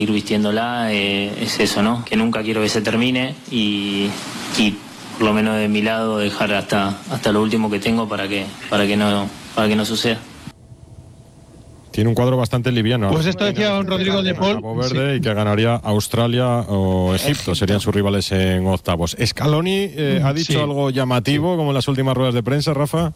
Ir vistiéndola es eso, ¿no? Que nunca quiero que se termine y por lo menos de mi lado dejar hasta lo último que tengo para que no suceda. Tiene un cuadro bastante liviano. Pues esto decía don Rodrigo de Paul. Cabo Verde, sí. Y que ganaría Australia o Egipto, serían sus rivales en octavos. Scaloni ha dicho algo llamativo, como en las últimas ruedas de prensa, Rafa.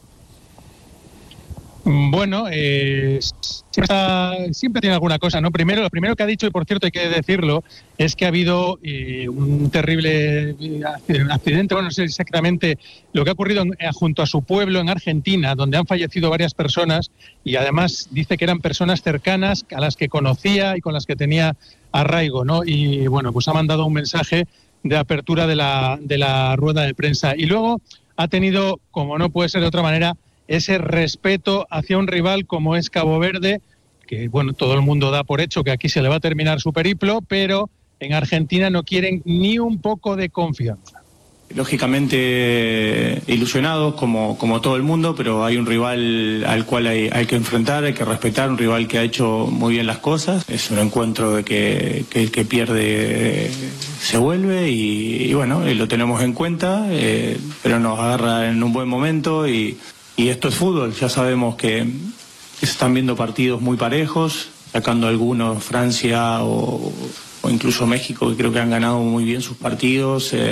Bueno, siempre tiene alguna cosa, ¿no? Lo primero que ha dicho, y por cierto hay que decirlo, es que ha habido un terrible accidente, bueno, no sé exactamente lo que ha ocurrido junto a su pueblo en Argentina, donde han fallecido varias personas, y además dice que eran personas cercanas a las que conocía y con las que tenía arraigo, ¿no? Y bueno, pues ha mandado un mensaje de apertura de la rueda de prensa. Y luego ha tenido, como no puede ser de otra manera, ese respeto hacia un rival como es Cabo Verde, que bueno, todo el mundo da por hecho que aquí se le va a terminar su periplo, pero en Argentina no quieren ni un poco de confianza. Lógicamente ilusionados como todo el mundo, pero hay un rival al cual hay que enfrentar, hay que respetar, un rival que ha hecho muy bien las cosas. Es un encuentro de que el que pierde se vuelve y bueno, lo tenemos en cuenta, pero nos agarra en un buen momento y esto es fútbol. Ya sabemos que se están viendo partidos muy parejos, sacando algunos Francia o incluso México, que creo que han ganado muy bien sus partidos.